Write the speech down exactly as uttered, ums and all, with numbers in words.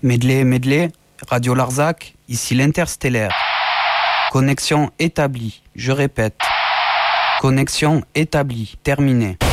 Medley, medley, Radio Larzac, ici l'Interstellaire. Connexion établie, je répète. Connexion établie, terminée.